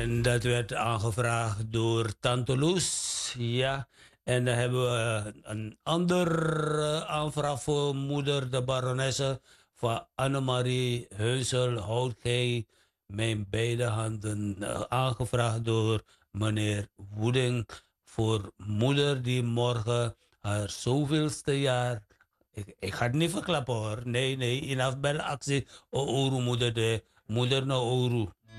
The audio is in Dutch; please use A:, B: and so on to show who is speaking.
A: En dat werd aangevraagd door Tante Loes. Ja. En dan hebben we een andere aanvraag voor moeder, de baronesse van Annemarie Heusel Houtgey. Mijn beide handen aangevraagd door meneer Woeding. Voor moeder die morgen haar zoveelste jaar. Ik ga het niet verklappen hoor. Nee, nee. In afbelactie. O, oru moeder de. Moeder no oru.